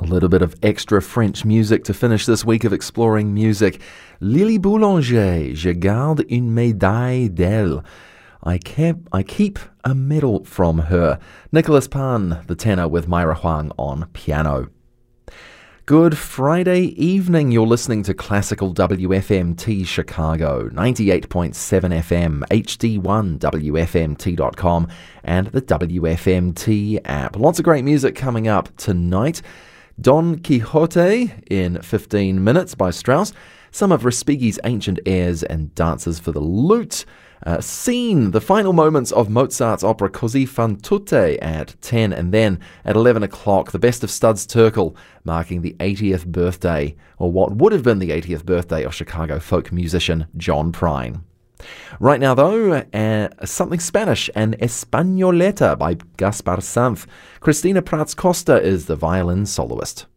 A little bit of extra French music to finish this week of exploring music. Lily Boulanger, Je garde une médaille d'elle. I keep a medal from her. Nicholas Pan, the tenor, with Myra Huang on piano. Good Friday evening. You're listening to Classical WFMT Chicago, 98.7 FM, HD1 WFMT.com, and the WFMT app. Lots of great music coming up tonight. Don Quixote in 15 minutes by Strauss. Some of Respighi's ancient airs and dances for the lute. Scene, the final moments of Mozart's opera Così fan tutte at 10, and then at 11 o'clock, the best of Studs Terkel, marking the 80th birthday, or what would have been the 80th birthday of Chicago folk musician John Prine. Right now, though, something Spanish, an Españoleta by Gaspar Sanz. Cristina Prats Costa is the violin soloist.